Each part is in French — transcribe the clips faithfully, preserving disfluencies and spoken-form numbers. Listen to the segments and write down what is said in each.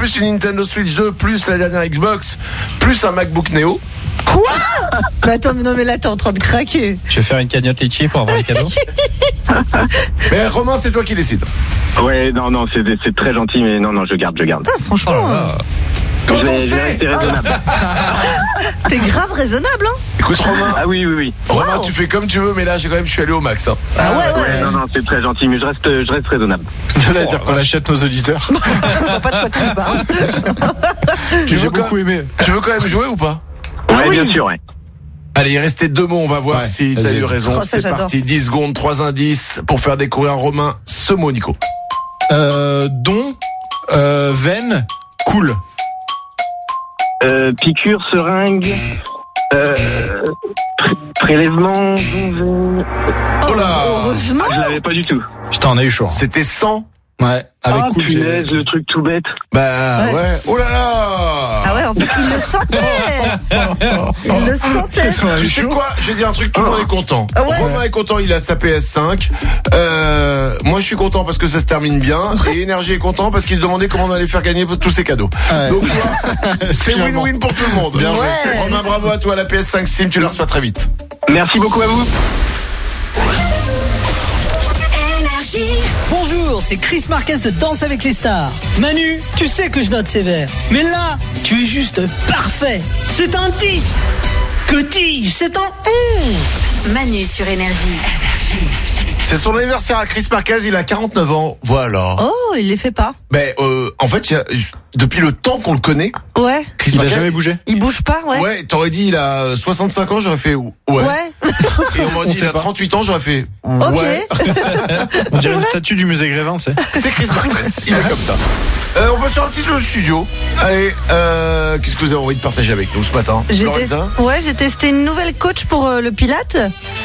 plus une Nintendo Switch deux, plus la dernière Xbox, plus un MacBook Neo. Quoi? Mais attends, mais non, mais là, t'es en train de craquer. Je vais faire une cagnotte litchi pour avoir les cadeaux. Mais Romain, c'est toi qui décides. Ouais, non, non, c'est, c'est très gentil, mais non, non, je garde, je garde. Ah, franchement, Oh là là. Quand Je on vais, je vais sait. rester raisonnable. t'es grave raisonnable, hein? Écoute Romain, Ah oui, oui, oui. Romain, Wow. tu fais comme tu veux, mais là, j'ai quand même, je suis allé au max. Hein. Ah ouais, ouais. Ouais, non, non, c'est très gentil, mais je reste, je reste raisonnable. De là à dire qu'on achète nos auditeurs. Je vois pas de quoi tu parles. Tu J'ai veux, quand, beaucoup aimé. tu veux quand même jouer ou pas? Ouais, Ah oui. bien sûr, ouais. Allez, il restait deux mots, on va voir Ouais, si t'as vas-y. eu raison. Oh, ça, C'est j'adore. parti, dix secondes, trois indices pour faire découvrir à Romain ce mot, Nico. Euh, don, euh, veine, cool. Euh, piqûre, seringue, euh, pré- prélèvement. Oh là, Heureusement. Ah, je l'avais pas du tout. Putain, on a eu chaud. c'était cent. Ouais, avec Ah, cool, j'ai... punaise, le truc tout bête. Bah Ouais. ouais. Oh là là. Ah ouais, en fait, il le sentait. Il le sentait. Tu sais quoi? Je vais dire un truc, tout le monde est content. Ah ouais. Romain est content, il a sa P S cinq. Euh, moi, je suis content parce que ça se termine bien. Et Énergie est content parce qu'il se demandait comment on allait faire gagner tous ces cadeaux. Ouais. Donc, tu vois, c'est Finalement. win-win pour tout le monde. Bien joué. Ouais. Romain, bravo à toi, la P S cinq Steam, tu la reçois très vite. Merci beaucoup à vous. Bonjour, c'est Chris Marquez de Danse avec les stars. Manu, tu sais que je note sévère. Mais là, tu es juste parfait. C'est un dix. Que dis-je? C'est un onze. Manu sur Énergie. C'est son anniversaire à Chris Marquez, il a quarante-neuf ans. Voilà. Oh, il les fait pas. Ben, euh, en fait, il y a- depuis le temps qu'on le connaît, Ouais. Chris Il a Marquez. jamais bougé. Il bouge pas, ouais. Ouais, t'aurais dit il a soixante-cinq ans, j'aurais fait ouais. Ouais. Et on m'aurait dit sait il a pas. trente-huit ans, j'aurais fait Ok. ouais. On dirait une statue du musée Grévin, c'est. C'est Chris Marquez, il est comme ça. Euh, on va faire un petit tour au studio. Allez, euh, qu'est-ce que vous avez envie de partager avec nous ce matin, J'ai Lorenza? testé, ouais, j'ai testé une nouvelle coach pour euh, le Pilate.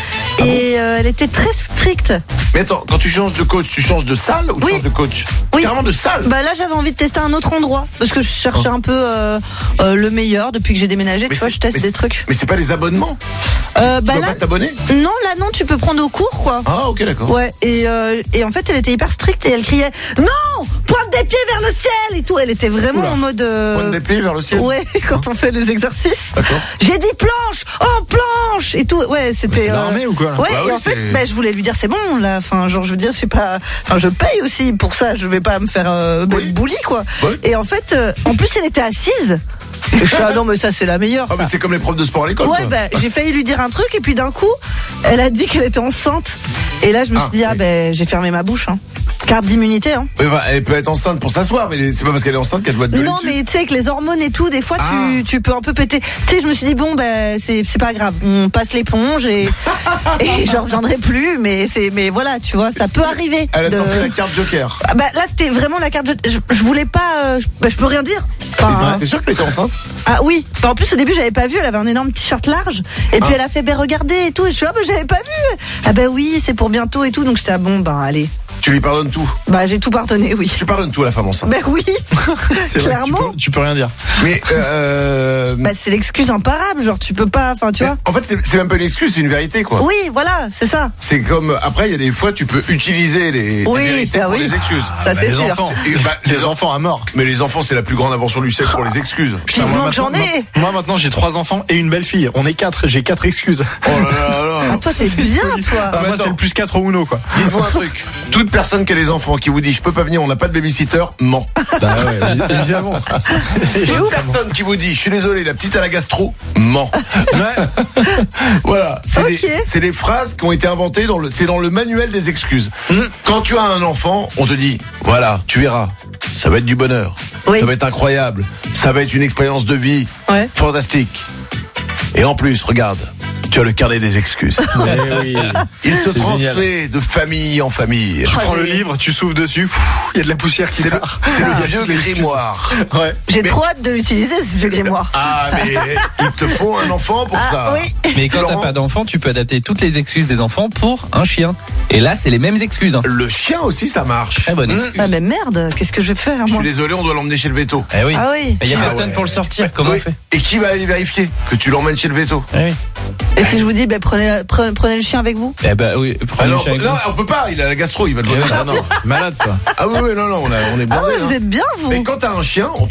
Et euh, elle était très stricte. Mais attends, quand tu changes de coach, tu changes de salle ou tu Oui. changes de coach? Oui. Carrément de salle. Bah là, j'avais envie de tester un autre endroit parce que je cherchais un peu euh, euh, le meilleur depuis que j'ai déménagé. Mais Tu vois, c'est- je teste mais des c'est- trucs. Mais c'est pas les abonnements. Euh, Tu bah peux là, pas t'abonner? non, là non, tu peux prendre au cours quoi. Ah, ok, d'accord. Ouais, et, euh, et en fait, elle était hyper stricte et elle criait non, pointe des pieds vers le ciel et tout. Elle était vraiment Oula. en mode. euh, Pointe des pieds vers le ciel. Ouais, quand on fait les exercices. D'accord. J'ai dit planche, oh planche et tout. Ouais, c'était. c'est l'armée ou quoi, là Ouais, Bah et oui, en fait, c'est- bah, je voulais lui dire c'est bon là. Enfin, genre, je veux dire, je suis pas. Enfin, je paye aussi pour ça. Je vais pas me faire euh, Oui. bully quoi. Ouais. Et en fait, euh, en plus, elle était assise. Et je suis, ah non, mais ça c'est la meilleure. Ah, ça. mais c'est comme les profs de sport à l'école. Ouais, quoi. bah, j'ai failli lui dire un truc et puis d'un coup, elle a dit qu'elle était enceinte. Et là, je me Ah, suis dit, ah oui. ben, j'ai fermé ma bouche. Hein. Carte d'immunité. Hein. Mais bah, elle peut être enceinte pour s'asseoir, mais c'est pas parce qu'elle est enceinte qu'elle doit te gueuler Non, dessus. mais tu sais, avec les hormones et tout, des fois, Ah. tu, tu peux un peu péter. Tu sais, je me suis dit, bon, ben, c'est, c'est pas grave. On passe l'éponge et, et j'en reviendrai plus. Mais c'est, mais voilà, tu vois, ça peut arriver. Elle a de- sorti la carte Joker. Ah, bah, là, c'était vraiment la carte. Je, je voulais pas. euh, je, bah, je peux rien dire. Enfin, C'est sûr qu'elle était enceinte? ah oui. Bah, en plus, au début, j'avais pas vu. Elle avait un énorme t-shirt large. Et puis, Ah. elle a fait, ben, regardez et tout. Et je suis, ah, ben, j'avais pas vu. Ah, ben oui, c'est pour bientôt et tout. Donc, j'étais, ah, bon, ben, allez. Tu lui pardonnes tout. Bah, j'ai tout pardonné, oui. Tu pardonnes tout à la femme enceinte. Ben oui. C'est vrai que tu Clairement. peux, tu peux rien dire. Mais euh, Bah, c'est l'excuse imparable. Genre, tu peux pas. Enfin, tu vois. en fait, c'est c'est même pas une excuse, c'est une vérité, quoi. Oui, voilà, c'est ça. C'est comme après, il y a des fois, tu peux utiliser les, Oui, les vérités bah pour oui. les excuses. Ça, c'est les sûr. enfants. Et bah, les Les enfants à mort. Mais les enfants, c'est la plus grande invention du siècle pour les excuses. Vivement moi, que j'en maintenant- ai. Moi maintenant j'ai trois enfants et une belle fille. On est quatre, j'ai quatre excuses. Oh là là là. Ah, toi, t'es bien, toi. Ah, mais moi c'est attends. le plus quatre au Uno quoi. Dites-vous un truc. Toute personne qui a les enfants qui vous dit je peux pas venir, on n'a pas de babysitter, ment. Bah ouais, évidemment. Toute personne qui vous dit je suis désolé, la petite à la gastro, ment. Ouais. Voilà, c'est Ok. des, c'est des phrases qui ont été inventées dans le, c'est dans le manuel des excuses. Quand tu as un enfant, on te dit, voilà, tu verras, ça va être du bonheur, Oui. ça va être incroyable, ça va être une expérience de vie Ouais. fantastique. Et en plus, regarde, tu as le carnet des excuses. Eh oui. Il se C'est transmet de famille en famille. Tu prends le oui. livre, tu souffles dessus, pfff, il y a de la poussière qui C'est le, part. c'est le Il y a vieux toutes les excuses. grimoire. Ouais. J'ai Mais- trop hâte de l'utiliser, ce vieux grimoire. Ah, mais il te faut un enfant pour ça. Ah, oui. Mais quand t'as Florent. pas d'enfant, tu peux adapter toutes les excuses des enfants pour un chien. Et là, c'est les mêmes excuses. Hein. Le chien aussi, ça marche. Très bonne excuse. Ah, mais merde, qu'est-ce que je vais faire, Je moi? suis désolé, on doit l'emmener chez le veto. Eh oui. Ah oui. Il y a Ah personne ouais. pour le sortir. Comment Oui. on fait? Et qui va aller vérifier que tu l'emmènes chez le veto? Eh oui. Et si je vous dis, ben, prenez, prenez, prenez le chien avec vous? Eh ben oui. Prenez le Alors, chien avec non, vous. on peut pas, il a la gastro, il va te Eh oui, donner. non, non. Malade toi. Ah oui, oui, non, non, on, a- on est Ah blindés. ouais, vous hein. êtes bien, vous? Mais quand t'as un chien, on